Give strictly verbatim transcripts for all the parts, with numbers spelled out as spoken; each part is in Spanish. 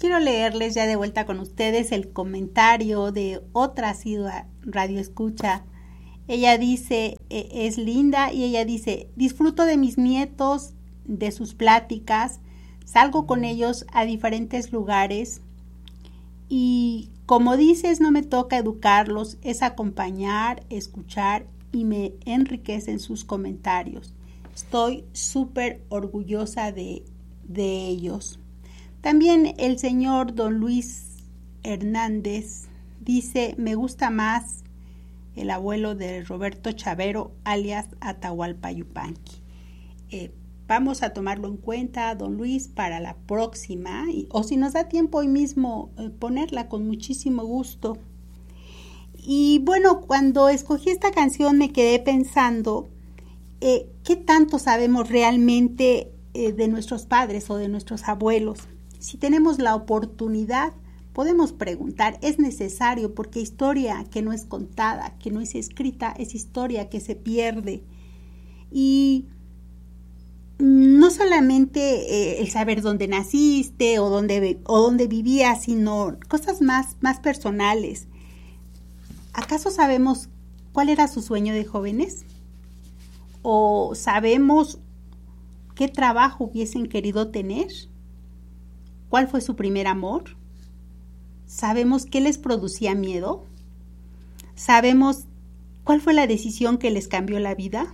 quiero leerles ya de vuelta con ustedes el comentario de otra asidua radio escucha. Ella dice, eh, es linda, y ella dice: disfruto de mis nietos, de sus pláticas, salgo con ellos a diferentes lugares y, como dices, no me toca educarlos, es acompañar, escuchar, y me enriquecen sus comentarios. Estoy súper orgullosa de, de ellos. También el señor don Luis Hernández dice: me gusta más el abuelo de Roberto Chavero, alias Atahualpa Yupanqui. Eh, vamos a tomarlo en cuenta, don Luis, para la próxima, y, o si nos da tiempo hoy mismo, eh, ponerla con muchísimo gusto. Y bueno, cuando escogí esta canción me quedé pensando, eh, ¿qué tanto sabemos realmente eh, de nuestros padres o de nuestros abuelos? Si tenemos la oportunidad, podemos preguntar. Es necesario, porque historia que no es contada, que no es escrita, es historia que se pierde. Y no solamente eh, el saber dónde naciste o dónde, o dónde vivías, sino cosas más, más personales. ¿Acaso sabemos cuál era su sueño de jóvenes? ¿O sabemos qué trabajo hubiesen querido tener? ¿Cuál fue su primer amor? ¿Sabemos qué les producía miedo? ¿Sabemos cuál fue la decisión que les cambió la vida?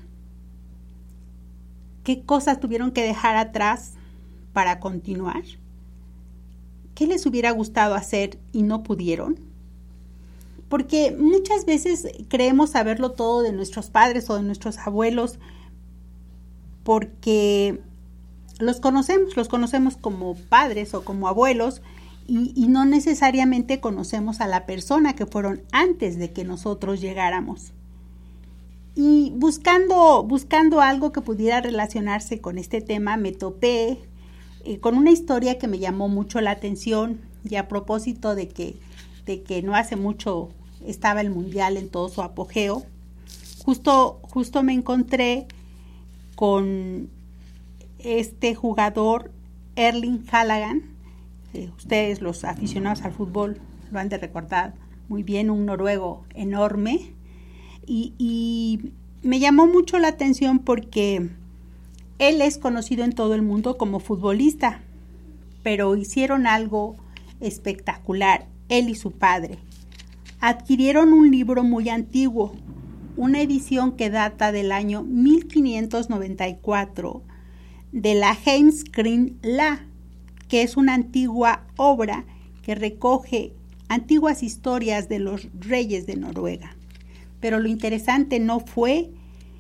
¿Qué cosas tuvieron que dejar atrás para continuar? ¿Qué les hubiera gustado hacer y no pudieron? Porque muchas veces creemos saberlo todo de nuestros padres o de nuestros abuelos, porque los conocemos, los conocemos como padres o como abuelos, y, y no necesariamente conocemos a la persona que fueron antes de que nosotros llegáramos. Y buscando, buscando algo que pudiera relacionarse con este tema, me topé eh, con una historia que me llamó mucho la atención, y a propósito de que, de que no hace mucho estaba el Mundial en todo su apogeo, justo, justo me encontré con este jugador, Erling Haaland. Eh, ustedes, los aficionados al fútbol, lo han de recordar muy bien, un noruego enorme, y, y me llamó mucho la atención porque él es conocido en todo el mundo como futbolista, pero hicieron algo espectacular, él y su padre. Adquirieron un libro muy antiguo, una edición que data del año mil quinientos noventa y cuatro, de la Heimskringla, que es una antigua obra que recoge antiguas historias de los reyes de Noruega. Pero lo interesante no fue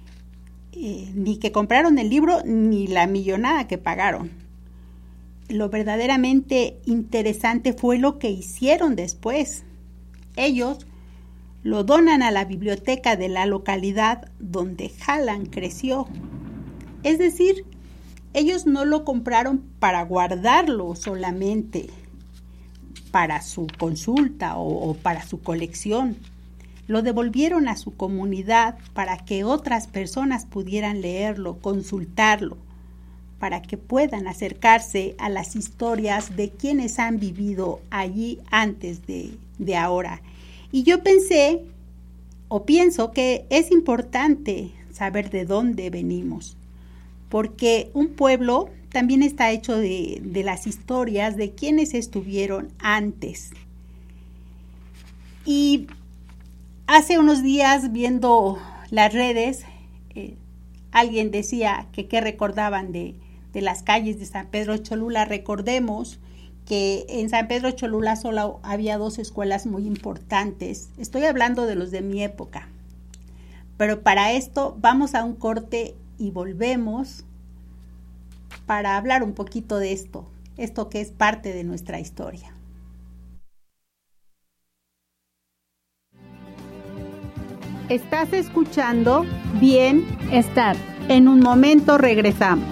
eh, ni que compraron el libro ni la millonada que pagaron. Lo verdaderamente interesante fue lo que hicieron después. Ellos lo donan a la biblioteca de la localidad donde Haaland creció. Es decir, ellos no lo compraron para guardarlo solamente para su consulta o, o para su colección. Lo devolvieron a su comunidad para que otras personas pudieran leerlo, consultarlo, para que puedan acercarse a las historias de quienes han vivido allí antes de, de ahora. Y yo pensé, o pienso que es importante saber de dónde venimos, porque un pueblo también está hecho de, de las historias de quienes estuvieron antes. Y hace unos días, viendo las redes, eh, alguien decía que qué recordaban de, de las calles de San Pedro Cholula. Recordemos que en San Pedro Cholula solo había dos escuelas muy importantes. Estoy hablando de los de mi época. Pero para esto vamos a un corte y volvemos para hablar un poquito de esto, esto que es parte de nuestra historia. Estás escuchando Bienestar. En un momento regresamos.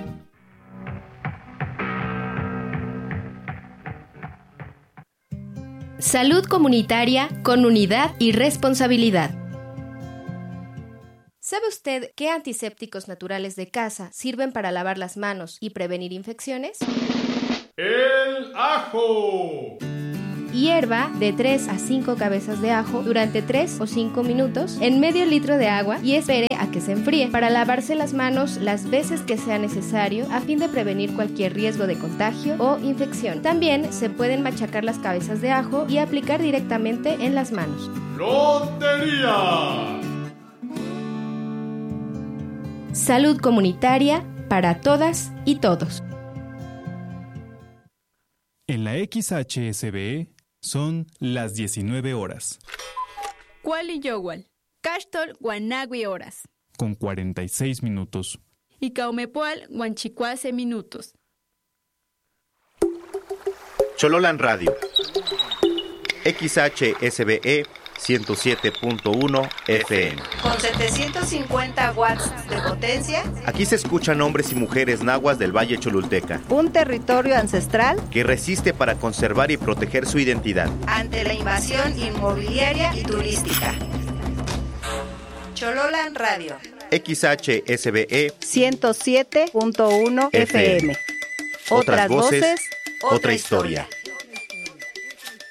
Salud comunitaria con unidad y responsabilidad. ¿Sabe usted qué antisépticos naturales de casa sirven para lavar las manos y prevenir infecciones? El ajo. Hierva de tres a cinco cabezas de ajo durante tres o cinco minutos en medio litro de agua y espere a que se enfríe para lavarse las manos las veces que sea necesario a fin de prevenir cualquier riesgo de contagio o infección. También se pueden machacar las cabezas de ajo y aplicar directamente en las manos. Lotería. Salud comunitaria para todas y todos. En la X H S B E son las diecinueve horas. Kuali Yowal, Cachtol Guanagui horas. Con cuarenta y seis minutos. Y Caumepoal Guanchicuase minutos. Chololan Radio. X H S B E ciento siete punto uno F M. Con setecientos cincuenta watts de potencia. Aquí se escuchan hombres y mujeres nahuas del Valle Cholulteca. Un territorio ancestral que resiste para conservar y proteger su identidad ante la invasión inmobiliaria y turística. Chololan Radio. X H S B E ciento siete punto uno F M. Otras voces, otra historia.